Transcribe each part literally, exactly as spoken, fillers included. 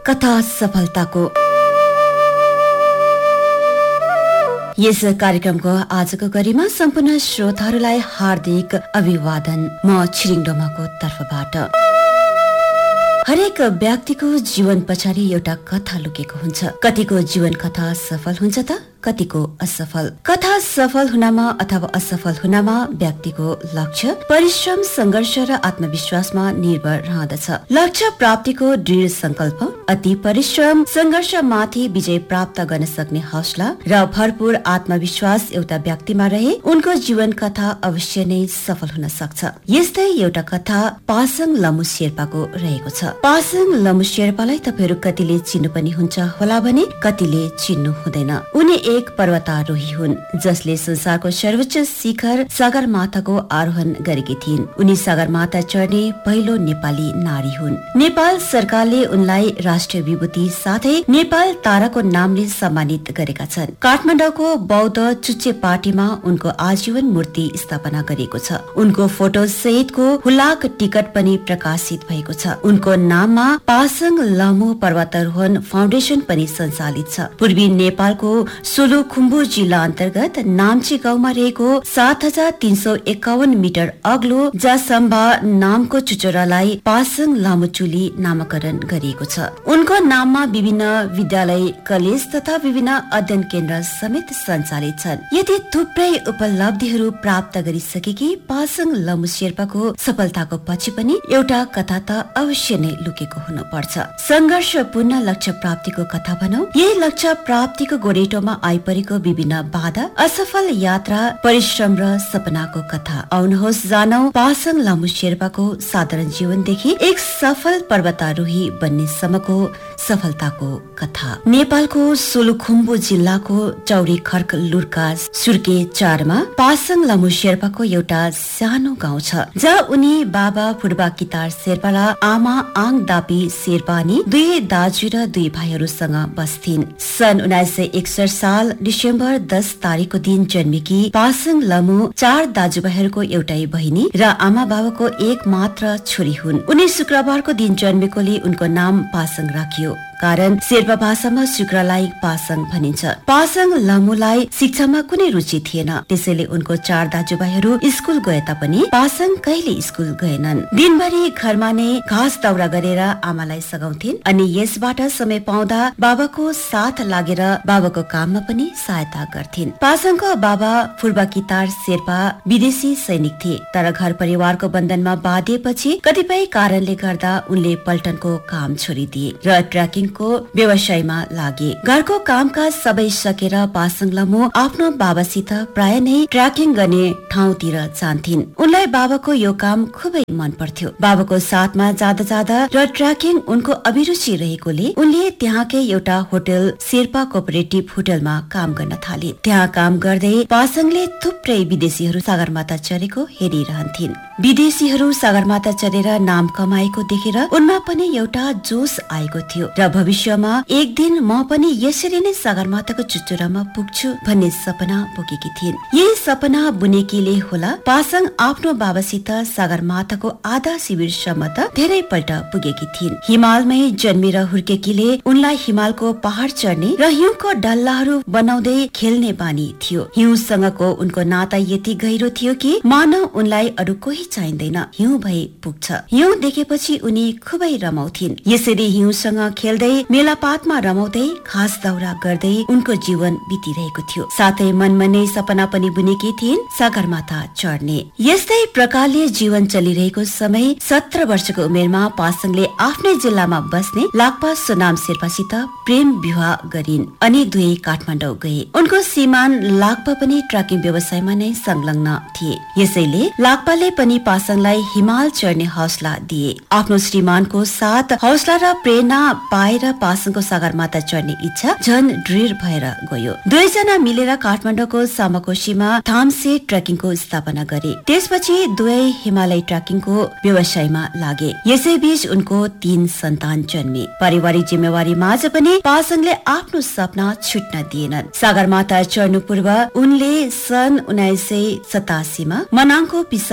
कथा सफलताको। यस कार्यक्रमको आजको गरिमा सम्पूर्ण श्रोताहरूलाई हार्दिक अभिवादन। म छिरिङ डोमाको तर्फबाट। हरेक व्यक्तिको जीवन पछाडि एउटा कथा लुकेको हुन्छ। कतिको जीवन कथा सफल हुन्छ त कतिको असफल। कथा सफल हुनमा अथवा असफल हुनमा व्यक्तिको लक्ष्य, परिश्रम, सङ्घर्ष र आत्मविश्वासमा निर्भर रहँदछ। लक्ष्य प्राप्तिको दृढ संकल्प, अति परिश्रम, सङ्घर्षमाथि विजय प्राप्त गर्न सक्ने हौसला र भरपूर आत्मविश्वास एउटा व्यक्तिमा रहे उनको जीवन कथा अवश्य नै सफल हुन सक्छ। यस्तै एउटा कथा पासाङ लमु शेर्पाको रहेको छ। पासाङ लमु शेर्पालाई तपाईँहरू कतिले चिन्नु पनि हुन्छ होला भने कतिले चिन्नु हुँदैन। उनी एक पर्वतारोही हुन् जसले संसारको सर्वोच्च शिखर सगरमाथाको आरोहण गरेकी थिइन्। उनी सगरमाथा चढ्ने पहिलो नेपाली नारी हुन्। नेपाल सरकारले उनलाई राष्ट्रिय विभूति साथै नेपाल ताराको नामले सम्मानित गरेका छन्। काठमाडौँको बौद्ध चुच्चे पार्टीमा उनको आजीवन मूर्ति स्थापना गरिएको छ। उनको फोटो सहितको हुलाक टिकट पनि प्रकाशित भएको छ। उनको नाममा पासाङ लमु पर्वतारोहण फाउन्डेसन पनि सञ्चालित छ। पूर्वी नेपालको सोलुखुम्बु जिल्ला अन्तर्गत नाम्ची गाउँमा रहेको सात हजार तीन सौ एकाउन्न मिटर अग्लो जासम्बा नामको चुचुरालाई पासाङ लामुचुली नामाकरण गरिएको छ। उनको नाममा विभिन्न विद्यालय, कलेज तथा विभिन्न अध्ययन केन्द्र समेत सञ्चालित छन्। यति थुप्रै उपलब्धिहरू प्राप्त गरिसकेकी पासाङ लमु शेर्पाको सफलताको पछि पनि एउटा कथा त अवश्य नै लुकेको हुनुपर्छ। संघर्षपूर्ण लक्ष्य प्राप्तिको कथा भनौं। यही लक्ष्य प्राप्तिको गोरेटोमा आइपरेको विभिन्न बाधा, असफल यात्रा, परिश्रम र सपनाको कथा। आउनुहोस् जानौ पासाङ लमु शेर्पाको साधारण जीवनदेखि एक सफल पर्वतारोही बन्ने सम्मको सफलताको कथा। नेपालको सोलुखुम्बु जिल्लाको चौरी खर्क लुर्का सुर्के चारमा पासाङ लमु शेर्पाको एउटा सानो गाउँ छ जहाँ उनी बाबा फुर्बा कितार शेर्पा र आमा आङ दापी शेर्पा अनि दुई दाजु र दुई भाइहरूसँग बस्थिन्। सन् उन्नाइस सय एकसठ साल डिसेम्बर दस तारिकको दिन जन्मेकी पासाङ लमु चार दाजुभाइहरूको एउटै बहिनी र आमा बाबाको एक मात्र छोरी हुन्। उनी शुक्रबारको दिन जन्मेकोले उनको नाम पासाङ राखियो, कारण शेर्पा भाषामा शुक्रलाई पासाङ भनिन्छ। पासाङ लमुलाई शिक्षामा कुनै रुचि थिएन, त्यसैले उनको चार दाजुभाइहरू स्कुल गए तापनि पासाङ कहिले स्कुल गएनन्। दिनभरि घरमा नै घाँस दाउरा गरेर आमालाई सघाउँथिन् अनि यसबाट समय पाउँदा बाबाको साथ लागेर बाबाको काममा पनि सहायता गर्थिन्। पासाङको बाबा फुर्बा कितार शेर्पा विदेशी सैनिक थिए, तर घर परिवारको बन्धनमा बाँधिएपछि कतिपय कारणले गर्दा उनले पल्टनको काम छोडिदिए र ट्रेकिङ को व्यवसायमा लागे। घरको कामकाज सबै सकेर पासाङ लमु आफ्नो बाबासित प्राय नै ट्रेकिङ गर्ने ठाउँतिर जान्थिन्। उनलाई बाबाको यो काम खुबै मन पर्थ्यो। बाबाको साथमा जाँदा जाँदा र ट्रेकिङ उनको अभिरुचि रहेकोले उनले त्यहाँकै एउटा होटल शेर्पा कोअपरेटिभ होटलमा काम गर्न थाले। त्यहाँ काम गर्दै पासाङले थुप्रै विदेशीहरू सगरमाथा चढेको हेरिरहन्थिन्। विदेशीहरू सगरमाथा चढेर नाम कमाएको देखेर उनमा पनि एउटा जोश आएको थियो र भविष्यमा एक दिन म पनि यसरी नै सगरमाथाको चुचुरामा पुग्छु भन्ने सपना बोकेकी थिइन्। यही सपना बुनेकीले होला पासाङ आफ्नो बाबासित सगरमाथाको आधा शिविरसम्म त धेरै पल्ट पुगेकी थिइन्। हिमालमै जन्मेर हुर्केकीले उनलाई हिमालको पहाड चढ्ने र हिउँको डल्लाहरू बनाउँदै खेल्ने बानी थियो। हिउँसँगको उनको नाता यति गहिरो थियो कि मानव उनलाई अरू कोही चाहिँदैन, हिउँ भई पुग्छ। हिउँ देखेपछि उनी खुबै रमाउँथिन्। यसरी हिउँसँग खेल्दै मेलापातमा रमाउँदै घाँस दाउरा गर्दै उनको जीवन बितिरहेको थियो। साथै मनमा नै सपना पनि बुनेकी थिइन् सगरमाथा चढ्ने। यस्तै प्रकारले जीवन चलिरहेको समय सत्र वर्षको उमेरमा पासाङले आफ्नै जिल्लामा बस्ने लाक्पा सोनाम शेर्पासित प्रेम विवाह गरिन् अनि दुवै काठमाडौँ गए। उनको श्रीमान लाक्पा पनि ट्रेकिङ व्यवसायमा नै संलग्न थिए। यसैले लाक्पाले पनि पासाङलाई हिमाल चढ्ने हौसला दिए। आफ्नो श्रीमानको साथ हौसला र प्रेरणा पाएर पासाङको सगरमाथा चढ्ने इच्छा झन दृढ भएर गयो। दुवैजना मिलेर काठमाडौँको सामाकोशीमा थाम्से ट्रेकिङको स्थापना गरे। त्यसपछि दुवै हिमालय ट्रेकिङको व्यवसायमा लागे। यसैबीच उनको तीन सन्तान जन्मे। पारिवारिक जिम्मेवारी माझ पनि पासाङले आफ्नो सपना छुट्न दिएनन्। सगरमाथा चढ्नु पूर्व उनले सन् उन्नाइस सय सतासीमा मनाङको पिसाङ हिमाल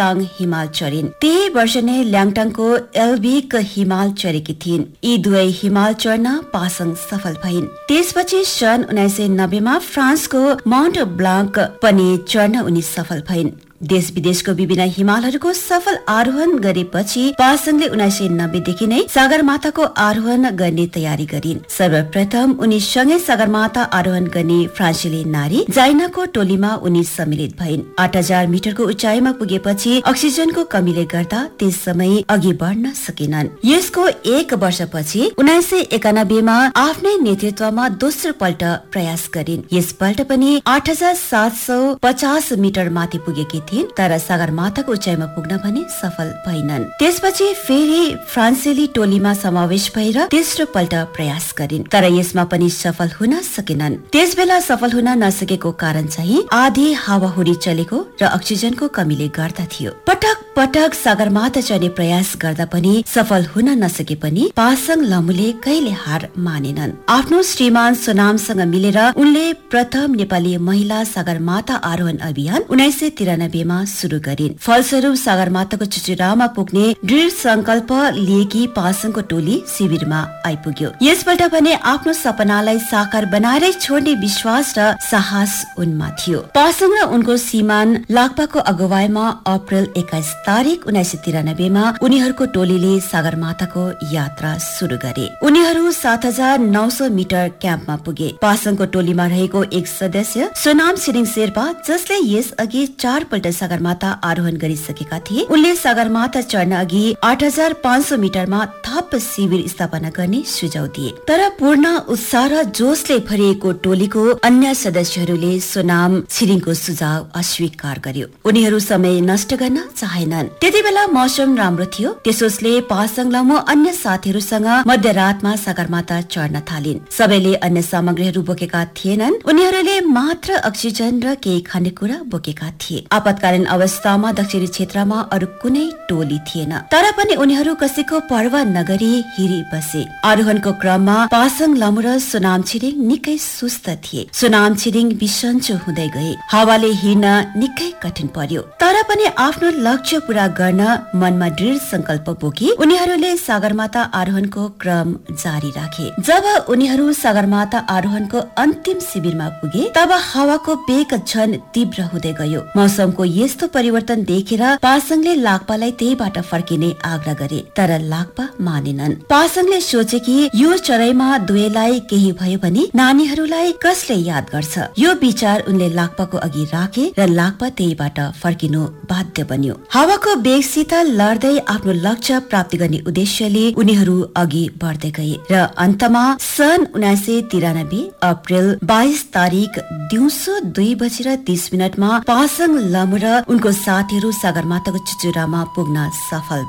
हिमाल चढिन्। त्यही वर्ष नै ल्याङटाङको एल्बिक हिमाल चढेकी थिइन्। यी दुवै हिमाल चढ्न पासाङ सफल भइन्। त्यसपछि सन् उन्नाइस सय नब्बेमा फ्रान्सको माउन्ट ब्लाङ्क पनि चढ्न उनी सफल भइन्। देश विदेशको विभिन्न हिमालहरूको सफल आरोहण गरेपछि पासाङले उन्नाइस सय नब्बेदेखि नै सगरमाथाको आरोहण गर्ने तयारी गरिन्। सर्वप्रथम उनी सँगै सगरमाथा आरोहण गर्ने फ्रान्सेली नारी जाइनाको टोलीमा उनी सम्मिलित भइन्। आठ हजार मिटरको उचाइमा पुगेपछि अक्सिजनको कमीले गर्दा त्यस समय अघि बढ्न सकेनन्। यसको एक वर्षपछि उन्नाइस सय एकानब्बेमा आफ्नै नेतृत्वमा दोस्रो पल्ट प्रयास गरिन्। यसपल्ट पनि आठ हजार सात सौ पचास मिटर माथि पुगेकी तर सगरमाथाको उचाइमा पुग्न भने सफल भइनन्। त्यसपछि फेरि फ्रान्सेली टोलीमा समावेश भएर तेस्रो पल्ट प्रयास गरिन् तर यसमा पनि सफल हुन सकेनन्। त्यसबेला सफल हुन नसकेको कारण चाहिँ आधी हावाहुरी चलेको र अक्सिजनको कमीले गर्दा थियो। पटक पटक सगरमाथा चढ्ने प्रयास गर्दा पनि सफल हुन नसके पनि पासाङ लम्बुले कहिले हार मानेनन्। आफ्नो श्रीमान सोनामसँग मिलेर उनले प्रथम नेपाली महिला सगरमाथा आरोहण अभियान उन्नाइस सय तिरानब्बे शुरू गरिन्। फलस्वरूप सगरमाथाको चुचुरामा पुग्ने दृढ संकल्प लिएकी पासाङको टोली शिविरमा आइपुग्यो। यसपल्ट भने आफ्नो सपनालाई साकार बनाएरै छोड्ने विश्वास र साहस उनमा थियो। पासाङ र उनको श्रीमान लाक्पाको अगुवाईमा अप्रेल एक्काइस तारिक उन्नाइस सय तिरानब्बेमा उनीहरूको टोलीले सगरमाथाको यात्रा शुरू गरे। उनीहरू सात हजार नौ सौ मिटर क्याम्पमा पुगे। पासाङको टोलीमा रहेको एक सदस्य सोनाम छिरिङ शेर्पा, जसले यस अघि चार पल्ट सगरमाथा आरोहण गरिसकेका थिए, उनले सगरमाथा चढ्न अघि आठ हजार पाँच सौ मिटरमा थप शिविर स्थापना गर्ने सुझाव दिए। तर पूर्ण उत्साह र जोशले भरिएको टोलीको अन्य सदस्यहरूले सोनाम छिरिङको सुझाव अस्वीकार गर्यो। उनीहरू समय नष्ट गर्न चाहेनन्। त्यति बेला मौसम राम्रो थियो। त्यसोसले पासाङ लम्बु अन्य साथीहरूसँग मध्यरातमा सगरमाथा चढ्न थालिन्। सबैले अन्य सामग्रीहरू बोकेका थिएनन्। उनीहरूले मात्र अक्सिजन र केही खानेकुरा बोकेका थिए। आपतकालीन अवस्थामा दक्षिणी क्षेत्रमा अरू कुनै टोली थिएन। तर पनि उनीहरू कसैको पर्वाह नगरी हिरी बसे। आरोहणको क्रममा पासाङ लम्बु र सोनाम छिरिङ निकै सुस्त थिए। सोनाम छिरिङ बिसन्चो हुँदै गए। हावाले हिँड्न निकै कठिन पर्यो। तर पनि आफ्नो लक्ष्य पूरा गर्न मनमा दृढ संकल्प बोकी उनीहरूले सगरमाथा आरोहणको क्रम जारी राखे। जब उनीहरू सगरमाथा आरोहणको अन्तिम शिविरमा पुगे तब हावाको वेग झन तीव्र हुँदै गयो। मौसमको यस्तो परिवर्तन देखेर पासाङले लाक्पालाई त्यहीबाट फर्किने आग्रह गरे तर लाक्पा मानेनन्। पासाङले सोचे कि यो चढाइमा दुवैलाई केही भयो भने नानीहरूलाई कसले याद गर्छ। यो विचार उनले लाक्पाको अघि राखे र लाक्पा त्यहीबाट फर्किनु बाध्य बन्यो। हावाको वेगसित लड्दै आफ्नो लक्ष्य प्राप्ति गर्ने उद्देश्यले उनीहरू अघि बढ्दै गए र अन्तमा सन् उन्नाइस सय तिरानब्बे अप्रेल बाइस तारिक दिउँसो दुई बजेर तीस मिनटमा पासाङ लम्बु र उनको साथीहरू सगरमाथाको चुचुरामा पुग्न सफल